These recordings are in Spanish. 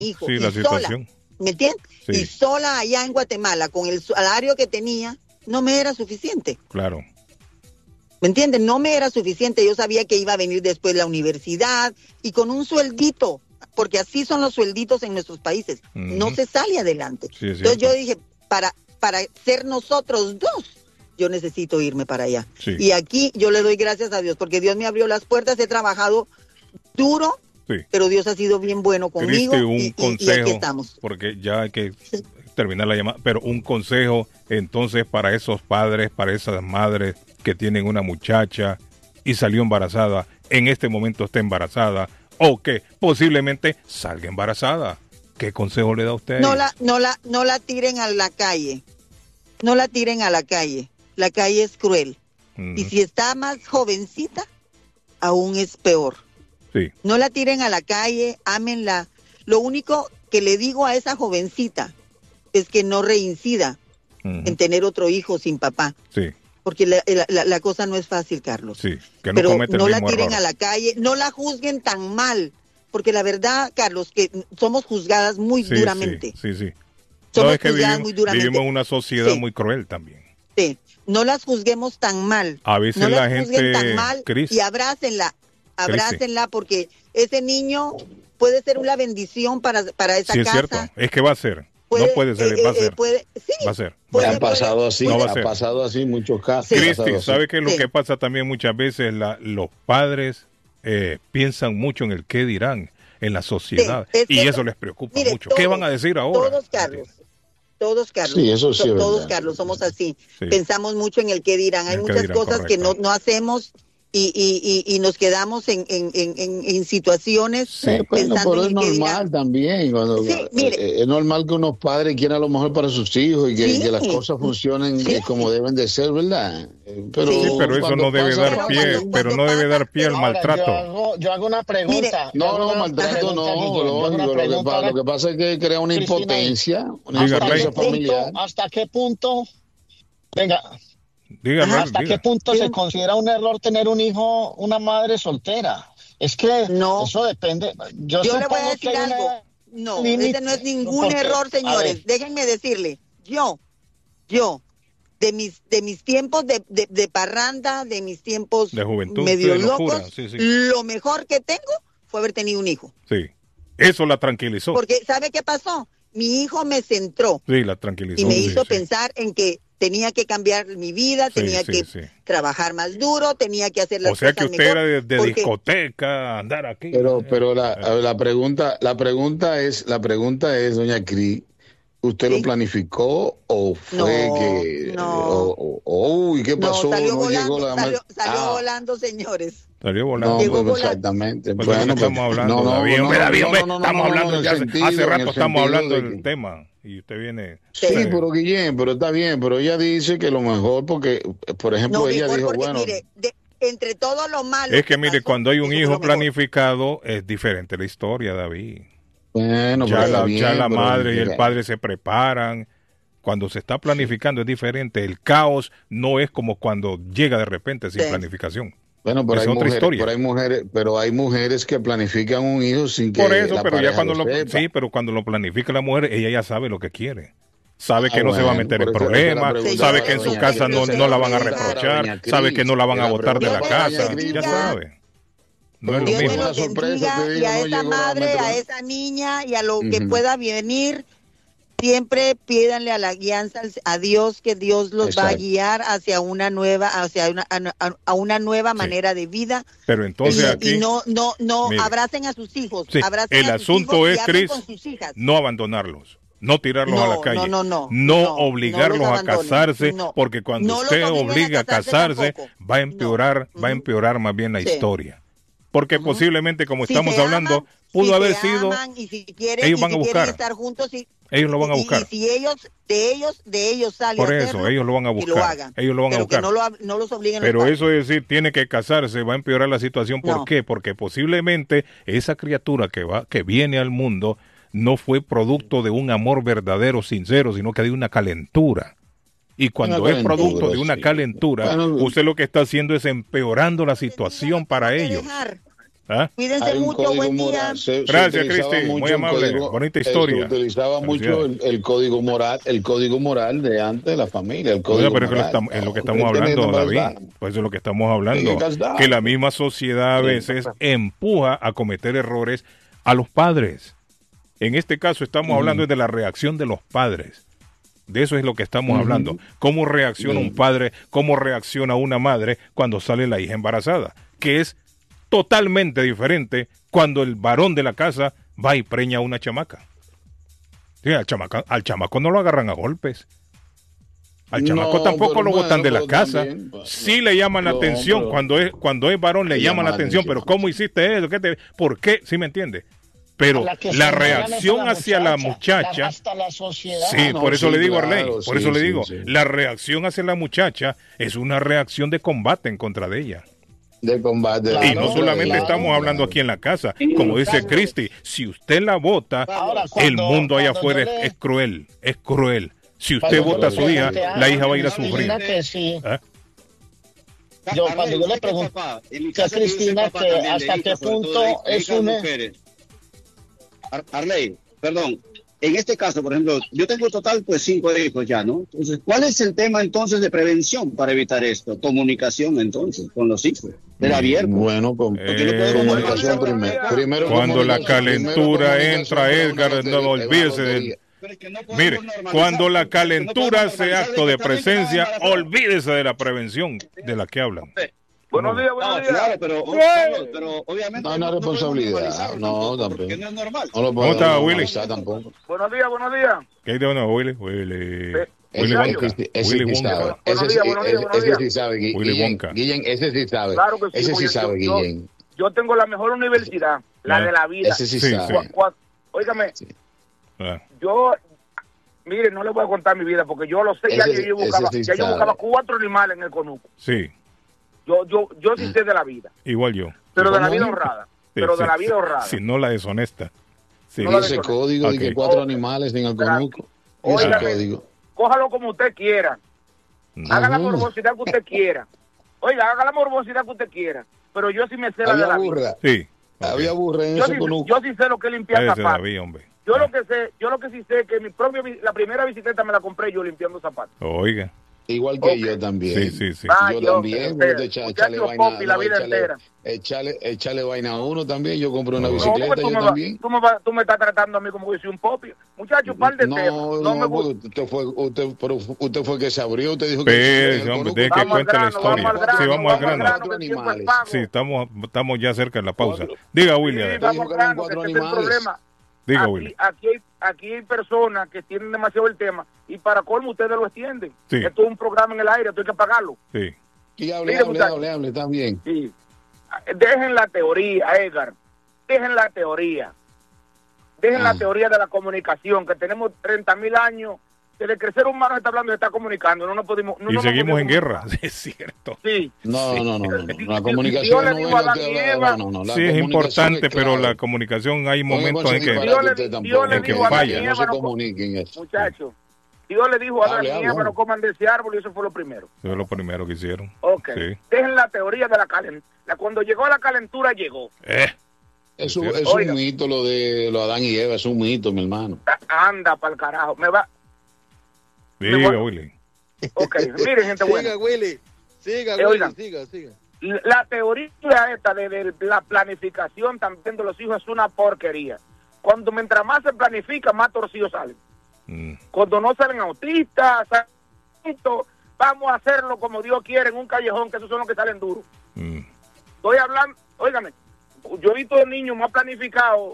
hijo. Sí, y la sola, situación. ¿me entiendes? Sí. Y sola allá en Guatemala, con el salario que tenía, no me era suficiente. Claro. ¿Me entiendes? No me era suficiente. Yo sabía que iba a venir después la universidad y con un sueldito, porque así son los suelditos en nuestros países. No se sale adelante. Sí, es Entonces cierto. yo dije, para ser nosotros dos, yo necesito irme para allá. Sí. Y aquí yo le doy gracias a Dios, porque Dios me abrió las puertas, he trabajado duro, Sí. pero Dios ha sido bien bueno conmigo. Cristi, un y consejo, aquí estamos. porque ya hay que terminar la llamada, pero un consejo entonces para esos padres, para esas madres que tienen una muchacha y salió embarazada, en este momento está embarazada, o que posiblemente salga embarazada. ¿Qué consejo le da a usted? No la tiren a la calle. No la tiren a la calle. La calle es cruel. Y si está más jovencita, aún es peor. Sí. No la tiren a la calle, ámenla. Lo único que le digo a esa jovencita es que no reincida en tener otro hijo sin papá. Sí. Porque la cosa no es fácil, Carlos. Sí, que no pero cometa el no la mismo tiren error. a la calle, no la juzguen tan mal. Porque la verdad, Carlos, que somos juzgadas muy duramente. Sí. Somos No, es que juzgadas muy duramente. vivimos en una sociedad Sí. muy cruel también. Sí. No las juzguemos tan mal. A veces no la las juzguen gente, tan mal Cris, y abrácenla porque ese niño puede ser una bendición para esa casa. Sí, es cierto. Es que va a ser. No puede ser, va a ser. Sí, va a ser. Ha pasado así, No va a ha ser. pasado así en muchos casos. Sí. Ha pasado Cristi, así. ¿sabe qué es lo Sí. que pasa también muchas veces? Los padres piensan mucho en el qué dirán en la sociedad Sí, es y que, eso les preocupa mire, mucho. ¿Qué van a decir ahora? Todos, Carlos. Sí, eso sí es Todos, verdad. Carlos, somos así. Sí. Pensamos mucho en el qué dirán. Hay En el qué muchas dirán, cosas que correcto. no hacemos y nos quedamos en situaciones Sí. Bueno, pensando pero en es el qué normal dirán. también. Sí, mire. Es normal que unos padres quieran lo mejor para sus hijos y que, Sí. que las cosas funcionen Sí. como deben de ser, ¿verdad? Pero, Sí, pero eso cuando no debe pasa- dar pie, pero no debe dar pie al Ahora, maltrato. yo hago una pregunta. No, maltrato no, lógico. Lo que pasa es que crea una Cristina, impotencia, Diga, Rey. familiar. ¿Hasta qué punto? Venga, Dígame, ¿hasta diga. qué punto se considera un error tener un hijo, una madre soltera? Es que No. eso depende. Yo Yo le voy a supongo decir que hay algo. una No, límite, ese no es ningún porque, error, a señores. ver. Déjenme decirle, yo, de mis tiempos de parranda, de mis tiempos De juventud, medio sí, de locura, locos, sí. lo mejor que tengo fue haber tenido un hijo. Sí. Eso la tranquilizó. Porque, ¿sabe qué pasó? Mi hijo me centró Sí, la tranquilizó. y me sí, hizo sí. pensar en que tenía que cambiar mi vida, Sí, tenía sí, que sí. trabajar más duro, tenía que hacer las O sea cosas que usted mejor. era de porque- discoteca, andar aquí. Pero la pregunta es, doña Cris, ¿usted Sí. lo planificó o fue No, que no. ¿y qué pasó? No, salió No llegó volando, la salió volando, señores. Salió volando. No, Llegó pues volando. exactamente. Pues de lo que estamos hablando, David, hombre, estamos hablando en el ya sentido- hace en rato el estamos sentido hablando de del que- tema y usted viene. Sí, pero Guillén, pero está bien, pero ella dice que lo mejor porque, por ejemplo, No, ella mejor dijo, porque, bueno, mire, entre todo lo malo Es que mire, pasó, cuando hay un eso fue hijo lo mejor. planificado es diferente la historia, David. bueno, pero Ya está la bien, pero- madre y el padre se preparan. Cuando se está planificando es diferente. El caos no es como cuando llega de repente sin Sí. planificación. Bueno, pero Es hay otra mujeres, historia. pero hay mujeres que planifican un hijo sin que Por eso, la pero ya pareja cuando lo sepa. sí, pero cuando lo planifica la mujer, ella ya sabe lo que quiere. Sabe que no se va a bueno, meter por en eso- esa es la problemas, pregunta sabe de que en su doña casa Cris. no la van a Esa es la reprochar, doña Cris, sabe que no la van a es la botar de la pregunta, casa, doña Cris. ya sabe. No es lo Dios me mismo. lo Una sorpresa, bendiga te y digo, a no esa llegó a madre, meter- a esa niña y a lo que Ujú. pueda venir, siempre pídanle a la guianza a Dios, que Dios los va a Exacto. guiar hacia una nueva, a una nueva manera de vida. Pero entonces y, aquí y no mire. abracen a sus hijos, sí, abracen el a sus asunto hijos y es, hablen Cris, con sus hijas. no abandonarlos. No tirarlos a la No, calle, no, obligarlos no los a abandonen, casarse, no. porque cuando No los usted obliguen a obliga a casarse, tampoco. va a empeorar, No. va a empeorar más bien la Sí. historia. Porque posiblemente, como Si estamos se hablando, aman, pudo si haber se sido, aman y si quieren, ellos y van si a quieren buscar. estar juntos, ellos lo van a buscar. Y si de ellos sale Por a eso, hacerlo, ellos lo van a que lo buscar. hagan. Ellos lo van a Pero buscar. que no los obliguen Pero los eso padres. es decir, tiene que casarse, va a empeorar la situación. ¿Por No. qué? Porque posiblemente esa criatura que viene al mundo no fue producto de un amor verdadero, sincero, sino que de una calentura. Y cuando Una es producto calentura, de una sí. calentura, Bueno, usted lo que está haciendo es empeorando la situación para Tenemos que ellos. dejar. ¿Ah? Cuídense Hay un mucho, código buen día. moral. Gracias, utilizaba Cristi, mucho muy el amable, bonita historia. Se utilizaba mucho el código moral de antes de la familia, el Bueno, código pero moral. es lo que No, estamos tiene que hablando, estar David. casado. Pues eso es lo que estamos Tiene que hablando. casar. Que la misma sociedad a veces empuja a cometer errores a los padres. En este caso estamos hablando de la reacción de los padres. De eso es lo que estamos hablando. ¿Cómo reacciona un padre, cómo reacciona una madre cuando sale la hija embarazada? Que es totalmente diferente cuando el varón de la casa va y preña a una chamaca. Sí, al chamaco no lo agarran a golpes. Al chamaco No, tampoco pero lo botan bueno, de la pero casa. también, Sí le llaman la no, atención. pero- Cuando es varón le llaman la atención. Pero ¿cómo hiciste eso? ¿Por qué? ¿Sí me entiende? Pero La que se la engañan es a reacción hacia la muchacha... hasta la sociedad. Sí, no, por eso sí, le digo a claro, Arley, por sí, eso le sí, digo, sí. la reacción hacia la muchacha es una reacción de combate en contra de ella. De combate. Claro, Y no solamente claro, estamos hablando aquí en la casa, como dice Cristi, si usted la vota, Ahora, el mundo allá cuando afuera yo le- es cruel, es cruel. Si usted Cuando yo vota a le su hija, pregunté la hija va a ir a Cristina sufrir. que sí. ¿Eh? Cuando yo le pregunté a Cristina que hasta qué punto es una... Arley, perdón. En este caso, por ejemplo, yo tengo total pues 5 hijos ya, ¿no? Entonces, ¿cuál es el tema entonces de prevención para evitar esto? Comunicación entonces con los hijos, del abierto. Bueno, comunicación primero. Cuando la calentura primero entra, Edgar, no olvídese de... Pero es que no podemos Mire, normalizar, cuando la porque no calentura podemos hace normalizar acto de directamente presencia, cada embarazada. olvídese de la prevención de la que hablan. Buenos días, No, buenos días. claro, pero obviamente No hay una podemos responsabilidad, normalizarlo no, tampoco, tampoco. porque no es normal. No lo ¿Cómo está, podemos Willy? normalizar tampoco. Buenos días, buenos días. ¿Qué hay de bueno, Willy? Willy Ensayo. Wonka. Ese Willy sí Wonka. sabe. Buenos días, buenos días, buenos Ese días. sí sabe, Willy Guillén. Wonka. Guillén, ese sí sabe. Claro que sí. Ese sí porque sabe, Guillén. yo tengo la mejor universidad, la Ah. de la vida. Ese sí Sí, sabe. Óigame, Ah, yo, mire, no le voy a contar mi vida porque yo lo sé, ya Ese- que yo ese buscaba, sí ya yo sabe. buscaba 4 animales en el conuco. sí, Yo sí sé de la vida, igual yo. pero de la ¿Cómo vida es? honrada. Sí, Pero de sí, la vida sí. honrada. Si no la deshonesta. Sí. No Y la ese de- código de Ok. que 4 animales en el conuco. Ese Óigame, código. cójalo como usted quiera. Haga la Ajá. morbosidad que usted quiera. Oiga, haga la morbosidad que usted quiera. Pero yo sí me sé la de Había la vida. burra. Sí. Había burra en Yo ese sí, conuco. yo sí sé lo que es limpiar Cállese, zapatos. David, hombre. Yo lo que sí sé es que la primera bicicleta me la compré yo limpiando zapatos. Oiga. Igual que Ok. yo también. Sí, sí, sí. Ah, Yo yo, también, usted, pero muchacho echarle vaina, Popi la vida entera. echarle vaina a uno también. Yo compré una No, No, bicicleta, porque yo también. tú me estás tratando a mí como que soy un popi. Muchacho, par de temas. No me gusta. porque usted fue que se abrió, usted dijo Pero, que hombre, deje que Vamos al cuente la grano, historia. vamos al grano, Sí, vamos al vamos al grano. grano, que el tiempo es pago. Sí, estamos ya cerca de la pausa. Diga, Willy, a Sí, ver. vamos dijo al que eran grano, que 4 ese es el animales. problema. Diga, Aquí, Willy. aquí hay personas que tienen demasiado el tema y para colmo ustedes lo extienden. Sí. Esto es un programa en el aire, esto hay que pagarlo. Sí. Y hable, Mire, hable, muchacho. hable, está bien. Sí. Dejen la teoría, Edgar. Dejen la teoría. Dejen la teoría de la comunicación, que tenemos 30.000 años. Desde que el ser humano se está hablando, se está comunicando. No nos podemos, no Y nos seguimos podemos en guerra. comunicar. Es cierto. Sí. No. La Dios comunicación le no dijo es a lo Adán que y habla. Eva. No. La Sí, es comunicación importante, es pero clave. la comunicación hay Ponga momentos con en su que... disparate Dios usted le tampoco, dijo que a Adán y no Eva, se no- comuniquen eso. Muchachos, Dios le dijo a Adán y Hable, Eva, hable. no coman de ese árbol y eso fue lo primero. Eso es lo primero que hicieron. Ok. Sí. Dejen la teoría de la calentura. Cuando llegó la calentura, llegó. Es Sí. un mito lo de Adán y Eva, es un mito, mi hermano. Anda para el carajo. Me va. Diga, Willy. Ok, miren, gente buena. Siga, Willy. Siga, oigan. Willy. Siga. La teoría esta de la planificación también de los hijos es una porquería. Mientras más se planifica, más torcidos salen. Cuando no salen autistas, vamos a hacerlo como Dios quiere en un callejón, que esos son los que salen duros. Estoy hablando, óigame, yo he visto niños más planificados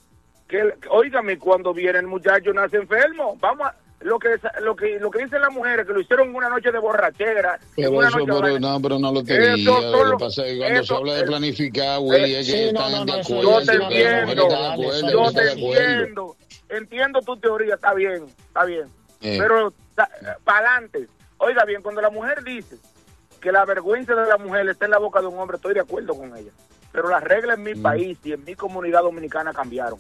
óigame, cuando viene el muchacho nace enfermo, vamos a, lo que dicen las mujeres, que lo hicieron en una noche de borrachera. Pero una eso, noche pero no lo tenía. Eso son Lo que pasa es que cuando se habla de planificar, Willy, es que sí, están de eso acuerdo. Yo te no, entiendo, yo te entiendo. entiendo tu teoría, está bien, Eh. pero para adelante. Oiga bien, cuando la mujer dice que la vergüenza de la mujer está en la boca de un hombre, estoy de acuerdo con ella, pero las reglas en mi país y en mi comunidad dominicana cambiaron.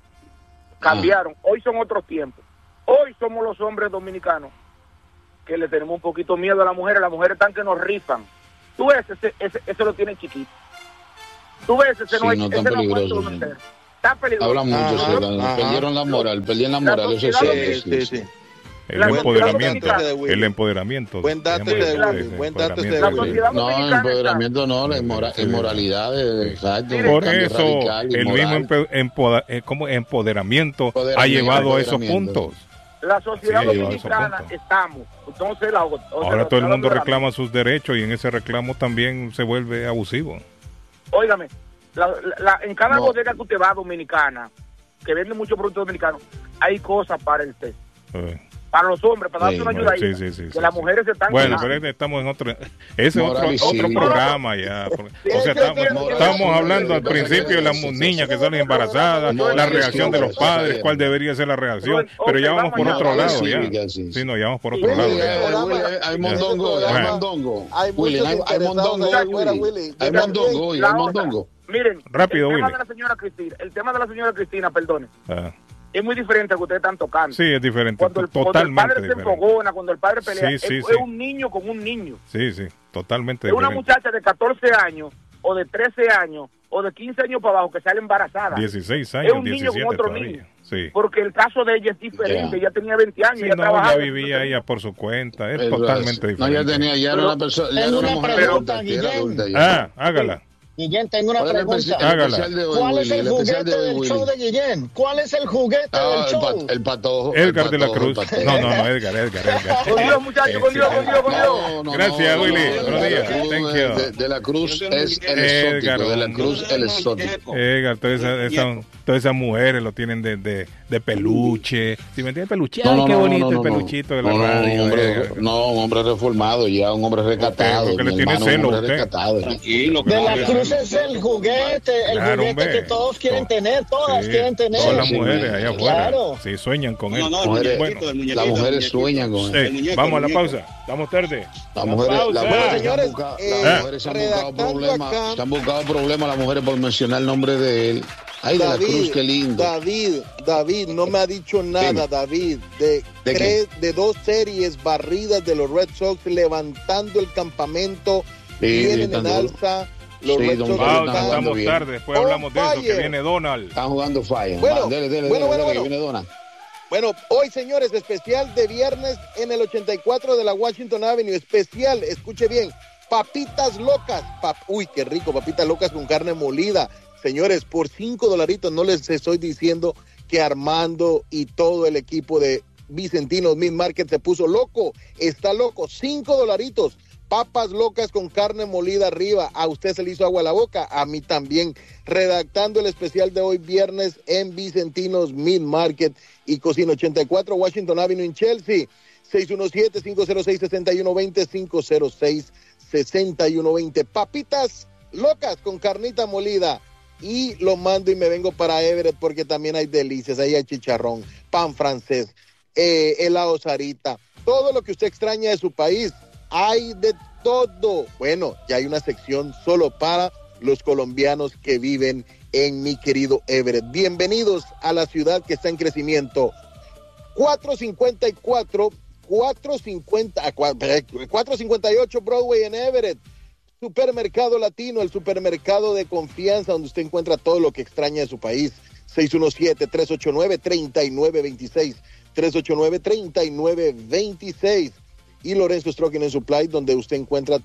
Hoy son otros tiempos. Hoy somos los hombres dominicanos que le tenemos un poquito miedo a las mujeres están que nos rifan. Tú ese lo tienen chiquito. Tú ves, ese Sí, no, no ese tan no peligroso, puede sí. ser. Está peligroso. Habla mucho, sí, perdieron la moral, perdieron la moral, eso es cierto. Sí. El La empoderamiento, sociedad dominicana- el empoderamiento. Buen dato Dejemos de de- Willy, buen dato de empoderamiento, Willy. sociedad No, dominicana empoderamiento no, la Sí. inmoralidad, exacto. un Por cambio eso radical, el mismo inmoral. como empoderamiento ha llevado a esos puntos. La sociedad Sí, dominicana eso estamos. Entonces, Ahora todo el mundo reclama sus derechos y en ese reclamo también se vuelve abusivo. Óigame, en cada No. bodega que usted va dominicana, que vende muchos productos dominicanos, hay cosas para el té. Para los hombres, para darse una ayuda ahí. Que las mujeres se están Bueno, quedando. pero estamos en otro... Ese es Moral y otro cívico. programa ya. O sea, estamos hablando al principio de las niñas que salen embarazadas, la reacción de los padres, cuál debería ser la reacción, pero ya vamos por otro lado ya. Sí, no, ya vamos por otro lado. Hay mondongo, hay mondongo. Hay Willy, muchos hay mondongo, interesados allá afuera, Willy. hay mondongo, hay mondongo. Miren, Rápido, el tema Willy. de la señora Cristina, perdone, Ah, es muy diferente a que ustedes están tocando. sí, es diferente, Cuando el totalmente padre se diferente. enfogona, cuando el padre pelea, Sí, es sí. un niño con un niño. Sí, totalmente Es una diferente. muchacha de 14 años, o de 13 años, o de 15 años para abajo que sale embarazada. 16 Es años, un niño 17 con otro todavía. niño. Sí. Porque el caso de ella es diferente. Ya. Ella tenía 20 años. Sí, ella no, trabajaba. ya vivía ella por su cuenta, es totalmente No, ya diferente. tenía, ya era una persona, ya era Tengo una una mujer pregunta, adulta, ya era Guillén. adulta ya. Hágala. Guillén, tengo una ¿Cuál es el pregunta. Hágala. especial de hoy, ¿Cuál es Willy? el especial juguete de del Willy. show de Guillén? ¿Cuál es el juguete del show? El patojo. Edgar el de la patojo, Cruz. el patojo. No, Edgar. Con Dios, muchachos, con Dios, con Dios, con Dios. No, Gracias, Willy. Buenos de la días. Cruz, Thank you. de la Cruz es el Edgar, exótico. De la Cruz el exótico. Edgar, todas esas mujeres lo tienen de peluche. Si me entiendes, peluche. No, Ay, no, qué no, bonito no, el no, peluchito de la no, radio. un hombre reformado ya, un hombre recatado. Porque le mi tiene hermano, celo un a hombre usted. recatado. Tranquilo, De la claro. Cruz es el juguete Claro, juguete hombre. que todos quieren tener, todas Sí, quieren tener. Todas las Sí, mujeres allá afuera. claro. Sí, sueñan con él. No, el Mujeres- muñequito, el muñequito. Las mujeres el muñequito. sueñan con Sí, él. El muñeco, vamos a la el muñeco. pausa. Estamos tarde. Las mujeres, pausa. las mujeres, Señores, las mujeres se han buscado redactando problemas, acá- se han buscado problemas las mujeres por mencionar el nombre de él. Ay, de la Cruz, qué lindo. David, no me ha dicho nada, Dime. David, ¿De 2 series barridas de los Red Sox levantando el campamento, Sí, vienen en están duros. alza, los Sí, Red don Sox Pablo, Pausa, están estamos bien. tarde. Después hablamos de eso, que fire. viene Donald. Están jugando falla. Bueno, Dele, bueno. que viene Dona. Bueno, hoy, señores, especial de viernes en el 84 de la Washington Avenue. Especial, escuche bien, papitas locas. Uy, qué rico, papitas locas con carne molida. Señores, por $5, no les estoy diciendo que Armando y todo el equipo de Vicentinos Meat Market se puso loco. Está loco, $5. Papas locas con carne molida arriba. A usted se le hizo agua a la boca, a mí también. Redactando el especial de hoy viernes en Vicentinos Meat Market y Cocina 84 Washington Avenue en Chelsea. 617-506-6120, 506-6120. Papitas locas con carnita molida. Y lo mando y me vengo para Everett porque también hay delicias. Ahí hay chicharrón, pan francés, helado Sarita. Todo lo que usted extraña de su país. Hay de todo. Bueno, ya hay una sección solo para los colombianos que viven en mi querido Everett. Bienvenidos a la ciudad que está en crecimiento. 458 Broadway en Everett. Supermercado Latino, el supermercado de confianza donde usted encuentra todo lo que extraña de su país. 617-389-3926. 389-3926. Y Lorenzo Trucking and Supply, donde usted encuentra,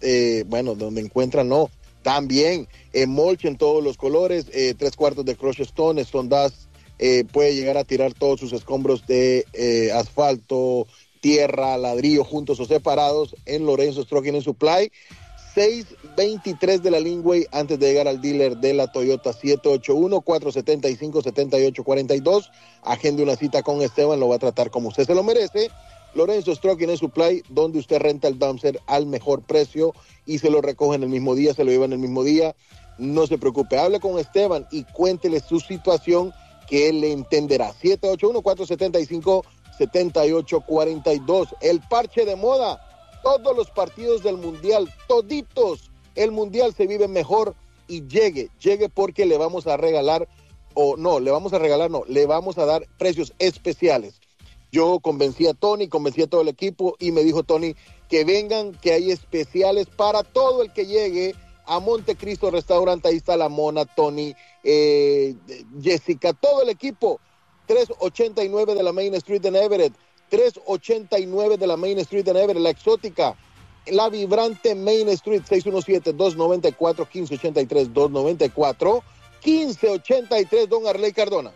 también mulch en todos los colores, 3/4 de Crush Stone Dust, puede llegar a tirar todos sus escombros de asfalto, tierra, ladrillo, juntos o separados en Lorenzo Trucking and Supply. 623 de la Linway antes de llegar al dealer de la Toyota. 781-475-7842. Agende una cita con Esteban, lo va a tratar como usted se lo merece. Lorenzo Trucking and Supply, donde usted renta el dumpster al mejor precio y se lo recoge en el mismo día, se lo lleva en el mismo día. No se preocupe, hable con Esteban y cuéntele su situación que él le entenderá. 781-475-7842. El parche de moda. Todos los partidos del Mundial, toditos, el Mundial se vive mejor y llegue porque le vamos a regalar, le vamos a dar precios especiales. Yo convencí a Tony, convencí a todo el equipo y me dijo Tony que vengan, que hay especiales para todo el que llegue a Montecristo Restaurante, ahí está la Mona, Tony, Jessica, todo el equipo. 389 de la Main Street en Everett, 389 de la Main Street en Everett, La Exótica, La Vibrante Main Street, 617-294-1583, 294-1583, don Arley Cardona.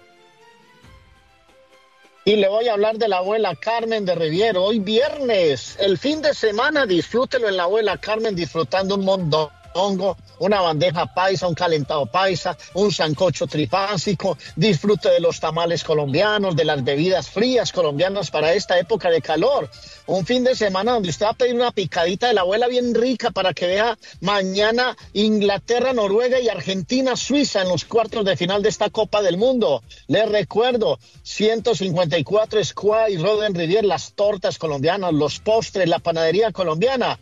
Y le voy a hablar de la abuela Carmen de Riviero. Hoy viernes, el fin de semana, disfrútelo en la abuela Carmen, disfrutando un mondongo, una bandeja paisa, un calentado paisa, un sancocho trifásico. Disfrute de los tamales colombianos, de las bebidas frías colombianas para esta época de calor. Un fin de semana donde usted va a pedir una picadita de la abuela bien rica para que vea mañana Inglaterra, Noruega y Argentina, Suiza en los cuartos de final de esta Copa del Mundo. Les recuerdo, 154 Square y Roden Rivier, las tortas colombianas, los postres, la panadería colombiana.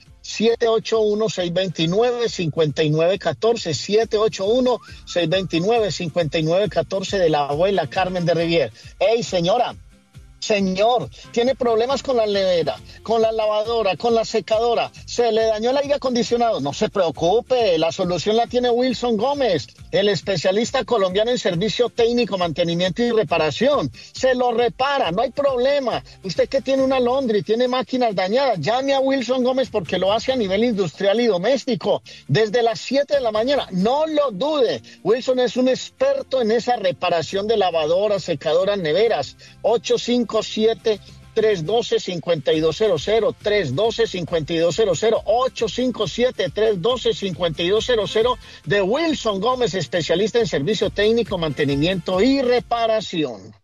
781-629-5914, 781-629-5914 de la abuela Carmen de Rivier. Hey, señora, señor, tiene problemas con la nevera, con la lavadora, con la secadora, se le dañó el aire acondicionado, no se preocupe, la solución la tiene Wilson Gómez, el especialista colombiano en servicio técnico, mantenimiento y reparación. Se lo repara, no hay problema. Usted que tiene una laundry, tiene máquinas dañadas, llame a Wilson Gómez porque lo hace a nivel industrial y doméstico. Desde las 7 de la mañana, no lo dude. Wilson es un experto en esa reparación de lavadoras, secadoras, neveras. 857-312-5200, 312-5200, 857-312-5200 de Wilson Gómez, especialista en servicio técnico, mantenimiento y reparación.